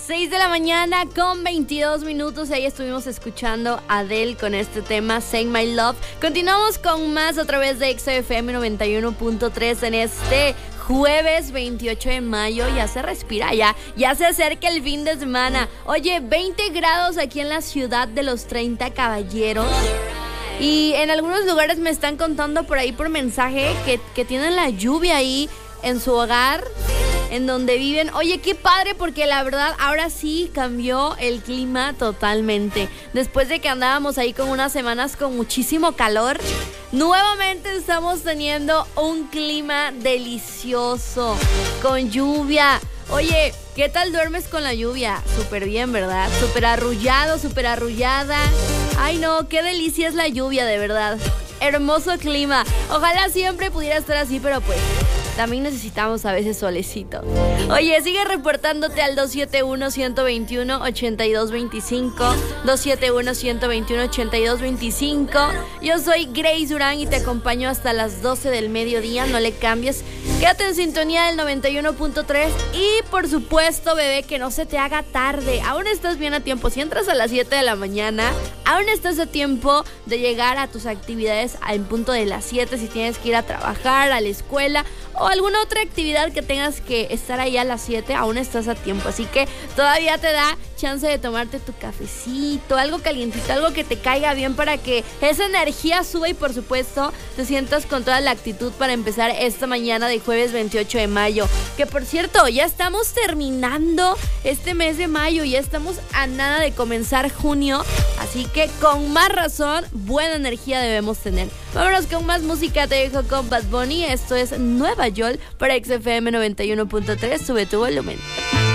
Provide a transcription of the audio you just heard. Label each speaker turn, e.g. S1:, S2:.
S1: 6 de la mañana con 22 minutos. Ahí estuvimos escuchando a Adele con este tema Say My Love. Continuamos con más a través de XFM 91.3 en este jueves 28 de mayo. Ya se respira, ya se acerca el fin de semana. Oye, 20 grados aquí en la ciudad de los 30 caballeros. Y en algunos lugares me están contando por ahí por mensaje que tienen la lluvia ahí en su hogar, en donde viven. Oye, qué padre, porque la verdad ahora sí cambió el clima totalmente. Después de que andábamos ahí con unas semanas con muchísimo calor, nuevamente estamos teniendo un clima delicioso, con lluvia. Oye, ¿qué tal duermes con la lluvia? Súper bien, ¿verdad? Súper arrullado, súper arrullada. Ay no, qué delicia es la lluvia, de verdad. Hermoso clima. Ojalá siempre pudiera estar así, pero pues también necesitamos a veces solecito. Oye, sigue reportándote al 271-121-8225. 271-121-8225. Yo soy Grace Durán y te acompaño hasta las 12 del mediodía. No le cambies. Quédate en sintonía del 91.3. Y por supuesto, bebé, que no se te haga tarde. Aún estás bien a tiempo. Si entras a las 7 de la mañana, aún estás a tiempo de llegar a tus actividades en punto de las 7. Si tienes que ir a trabajar, a la escuela o alguna otra actividad que tengas que estar ahí a las 7, aún estás a tiempo. Así que todavía te da chance de tomarte tu cafecito, algo calientito, algo que te caiga bien para que esa energía suba y por supuesto te sientas con toda la actitud para empezar esta mañana de jueves 28 de mayo. Que por cierto, ya estamos terminando este mes de mayo, ya estamos a nada de comenzar junio. Así que con más razón, buena energía debemos tener. Vámonos con más música, te dejo con Bad Bunny. Esto es Nueva York para XFM 91.3. Sube tu volumen.